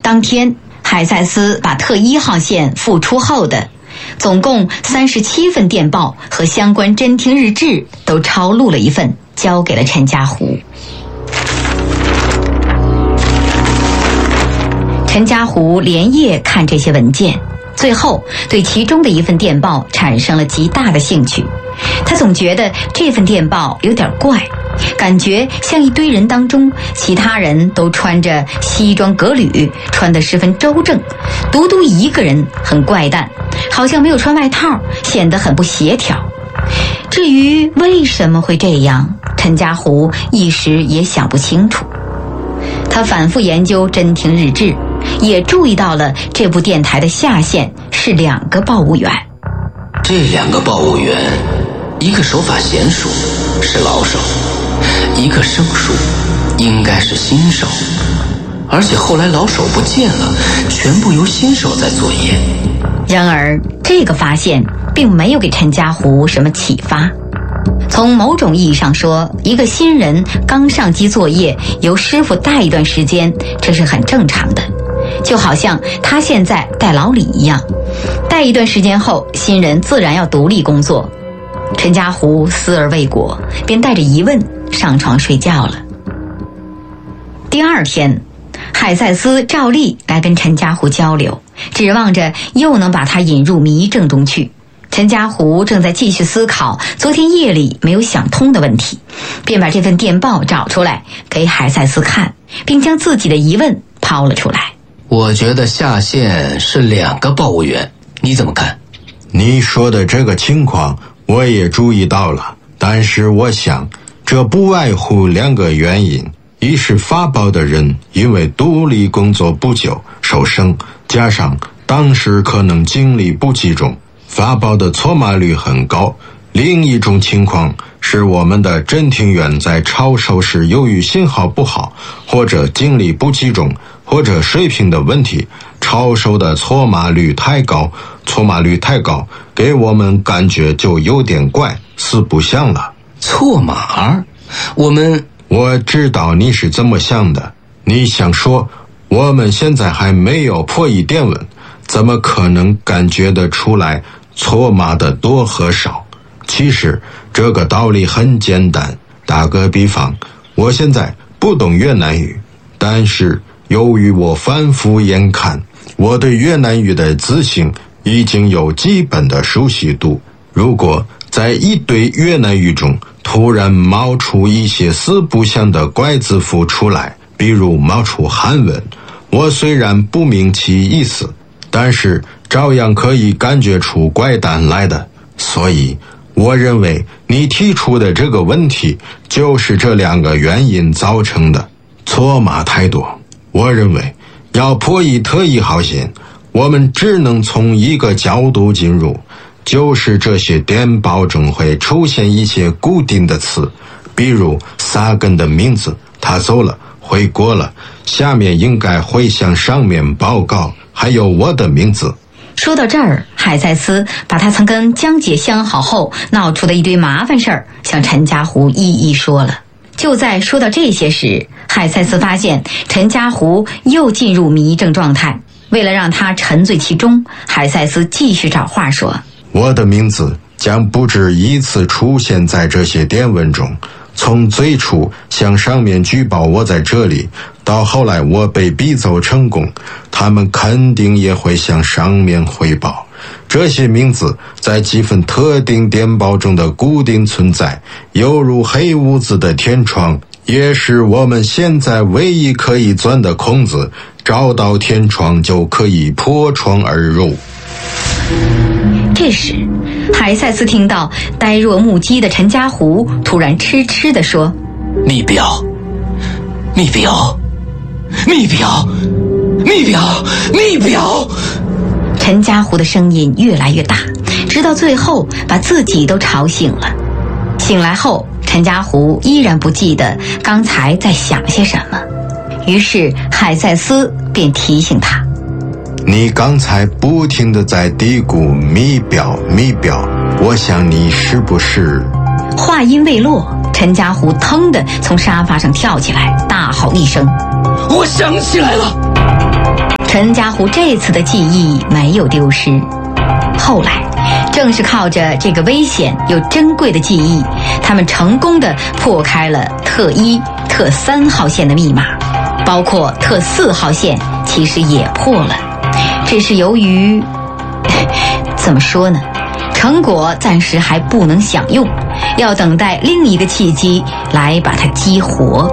当天，海塞斯把特1号线复出后的总共37份电报和相关侦听日志都抄录了一份，交给了陈家湖。陈家湖连夜看这些文件，最后对其中的一份电报产生了极大的兴趣。他总觉得这份电报有点怪，感觉像一堆人当中，其他人都穿着西装革履，穿得十分周正，独独一个人很怪诞，好像没有穿外套，显得很不协调。至于为什么会这样，陈家湖一时也想不清楚。他反复研究侦听日志，也注意到了这部电台的下线是2个报务员。 这2个报务员，一个手法娴熟，是老手，一个生疏，应该是新手，而且后来老手不见了，全部由新手在作业。 然而这个发现并没有给陈家湖什么启发。从某种意义上说，一个新人刚上机作业，由师傅带一段时间，这是很正常的，就好像他现在带老李一样，带一段时间后，新人自然要独立工作。陈家湖思而未果，便带着疑问上床睡觉了。第2天，海塞斯照例来跟陈家湖交流，指望着又能把他引入迷症中去。陈家湖正在继续思考昨天夜里没有想通的问题，便把这份电报找出来给海塞斯看，并将自己的疑问抛了出来。 我觉得下线是2个报务员，你怎么看？ 你说的这个情况我也注意到了，但是我想这不外乎2个原因，一是发报的人因为独立工作不久受伤，加上当时可能精力不集中，发报的错码率很高。另一种情况是我们的侦听员在抄手时由于信号不好，或者精力不集中，或者水平的问题，抄手的错码率太高，给我们感觉就有点怪，四不像了。 错码？ 我知道你是怎么想的，你想说我们现在还没有破译电文，怎么可能感觉得出来错码的多和少？其实这个道理很简单，打个比方，我现在不懂越南语，但是由于我反复研看，我对越南语的字形已经有基本的熟悉度。如果在一堆越南语中突然冒出一些四不像的怪字符出来，比如冒出韩文，我虽然不明其意思，但是照样可以感觉出怪诞来的。所以我认为你提出的这个问题就是这2个原因造成的，错码太多。我认为要破译特1号线，我们只能从一个角度进入，就是这些电报中会出现一些固定的词，比如萨根的名字，他走了，回国了，下面应该会向上面报告，还有我的名字。 说到这儿，海塞斯把他曾跟江姐相好后闹出的一堆麻烦事儿向陈家湖一一说了。就在说到这些时，海塞斯发现陈家湖又进入迷症状态。为了让他沉醉其中，海塞斯继续找话说： 我的名字将不止一次出现在这些电文中，从最初向上面举报我在这里，到后来我被逼走成功，他们肯定也会向上面汇报。这些名字在几份特定电报中的固定存在，犹如黑屋子的天窗，也是我们现在唯一可以钻的空子，找到天窗就可以破窗而入。 这时海塞斯听到呆若木鸡的陈家湖突然痴痴地说： 密表。 陈家湖的声音越来越大，直到最后把自己都吵醒了。醒来后，陈家湖依然不记得刚才在想些什么，于是海塞斯便提醒他： 你刚才不停地在嘀咕密表，我想你是不是…… 话音未落，陈家湖腾地从沙发上跳起来，大吼一声： 我想起来了！ 陈家湖这次的记忆没有丢失。后来，正是靠着这个危险又珍贵的记忆，他们成功地破开了特1、特3号线的密码，包括特4号线其实也破了，只是由于怎么说呢，成果暂时还不能享用，要等待另一个契机来把它激活。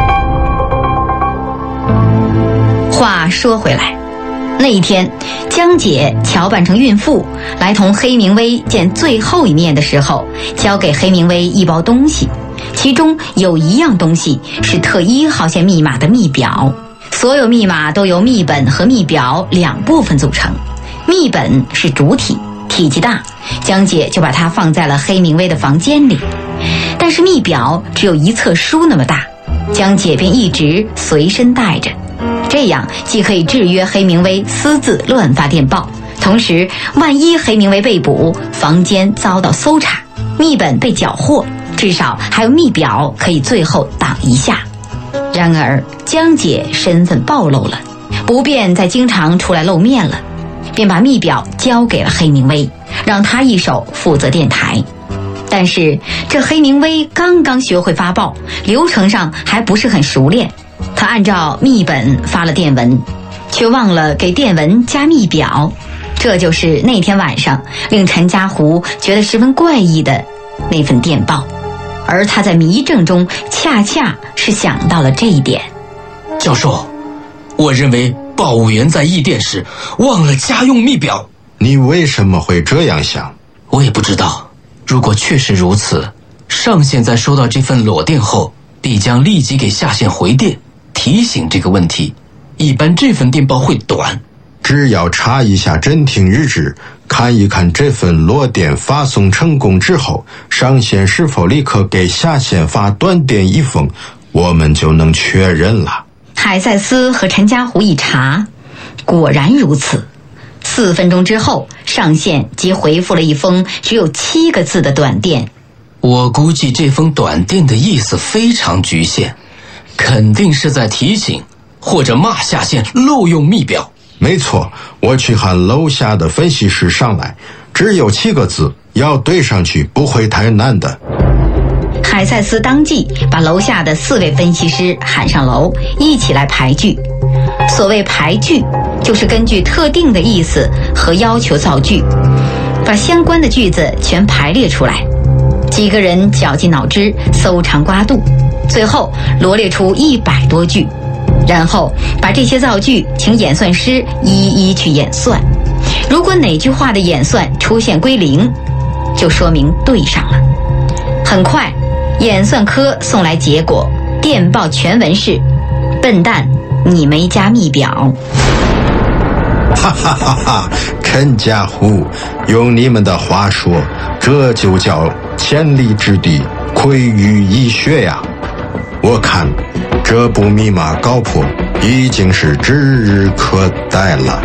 话说回来，那一天，江姐乔扮成孕妇来同黑明威见最后一面的时候，交给黑明威一包东西，其中有一样东西是特1号线密码的密表。所有密码都由密本和密表两部分组成，密本是主体，体积大，江姐就把它放在了黑明威的房间里。但是密表只有一册书那么大，江姐便一直随身带着。这样既可以制约黑明威私自乱发电报，同时万一黑明威被捕，房间遭到搜查，密本被缴获，至少还有密表可以最后挡一下。然而江姐身份暴露了，不便再经常出来露面了，便把密表交给了黑明威，让他一手负责电台。但是这黑明威刚刚学会发报，流程上还不是很熟练，他按照密本发了电文，却忘了给电文加密表，这就是那天晚上令陈家湖觉得十分怪异的那份电报。而他在迷怔中恰恰是想到了这一点。 教授，我认为报务员在译电时忘了家用密表。 你为什么会这样想？ 我也不知道，如果确实如此，上线在收到这份裸电后必将立即给下线回电提醒这个问题，一般这份电报会短。 只要查一下侦听日志，看一看这份裸电发送成功之后，上线是否立刻给下线发短电一封，我们就能确认了。 海塞斯和陈家湖一查，果然如此。4分钟之后，上线即回复了一封只有7个字的短电。 我估计这封短电的意思非常局限，肯定是在提醒或者骂下线漏用密表。 没错，我去喊楼下的分析师上来，只有7个字，要对上去不会太难的。 海塞斯当即把楼下的4位分析师喊上楼，一起来排句。所谓排句，就是根据特定的意思和要求造句，把相关的句子全排列出来。几个人绞尽脑汁，搜肠刮肚，最后罗列出100多句，然后把这些造句请演算师一一去演算。如果哪句话的演算出现归零，就说明对上了。很快，演算科送来结果，电报全文是：笨蛋，你没加密表。 哈哈哈哈！陈家湖，用你们的话说，这就叫千里之堤，溃于蚁穴呀！我看这部密码搞破已经是指日可待了。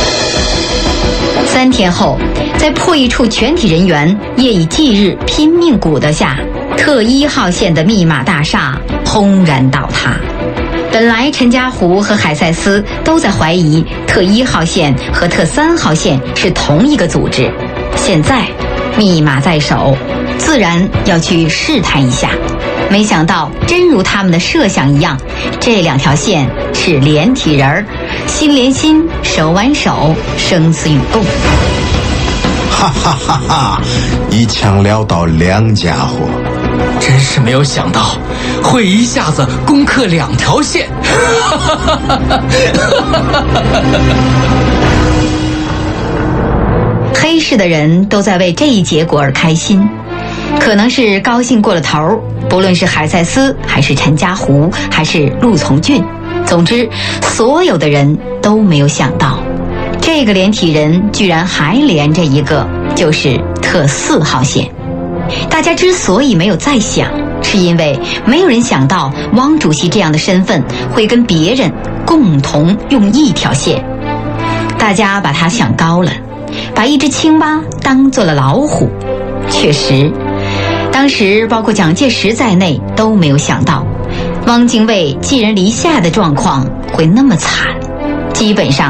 3天后，在破译处全体人员夜以继日拼命鼓捣下，特1号线的密码大厦轰然倒塌。本来陈家湖和海塞斯都在怀疑特1号线和特3号线是同一个组织，现在密码在手，自然要去试探一下。没想到真如他们的设想一样，这2条线是连体人儿，心连心，手挽手，生死与共。 哈哈哈哈！一枪撩到2家伙， 真是没有想到会一下子攻克2条线。 黑市的人都在为这一结果而开心，可能是高兴过了头，不论是海塞斯还是陈家湖还是陆从俊，总之所有的人都没有想到，这个连体人居然还连着一个，就是特4号线。大家之所以没有再想，是因为没有人想到汪主席这样的身份会跟别人共同用一条线。大家把他想高了，把一只青蛙当做了老虎。确实，当时包括蒋介石在内都没有想到汪精卫寄人篱下的状况会那么惨，基本上